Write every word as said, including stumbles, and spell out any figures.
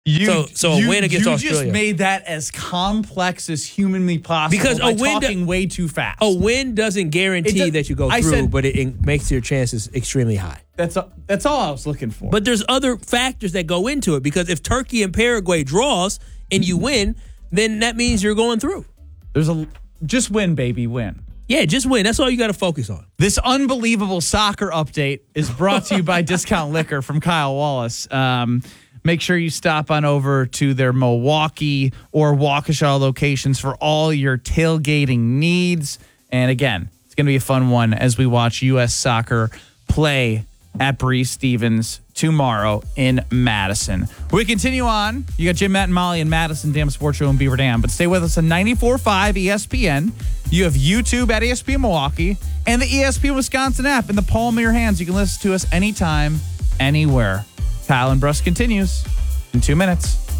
You, so so you, a win against you Australia. You just made that as complex as humanly possible because by a win talking do, way too fast. A win doesn't guarantee does, that you go I through, said, but it, it makes your chances extremely high. That's a, that's all I was looking for. But there's other factors that go into it, because if Turkey and Paraguay draws and you win, then that means you're going through. There's a just win, baby, win. Yeah, just win. That's all you got to focus on. This unbelievable soccer update is brought to you by Discount Liquor from Kyle Wallace. Um, make sure you stop on over to their Milwaukee or Waukesha locations for all your tailgating needs. And again, it's going to be a fun one as we watch U S Soccer play at Breese Stevens tomorrow in Madison. We continue on. You got Jim, Matt, and Molly in Madison Dam Sports Show in Beaver Dam. But stay with us on ninety-four point five E S P N. You have YouTube at E S P N Milwaukee and the E S P N Wisconsin app in the palm of your hands. You can listen to us anytime, anywhere. Kyle and Bruss continues in two minutes.